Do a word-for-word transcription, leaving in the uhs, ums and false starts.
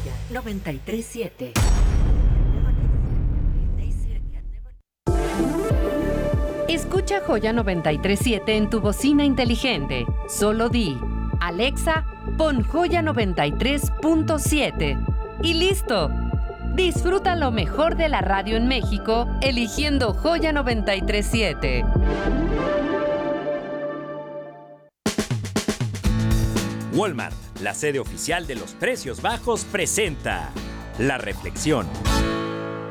Joya noventa y tres siete. Escucha Joya noventa y tres siete en tu bocina inteligente. Solo di, Alexa, pon Joya noventa y tres punto siete. Y listo. Disfruta lo mejor de la radio en México eligiendo Joya noventa y tres siete. Walmart, la sede oficial de los precios bajos, presenta La Reflexión.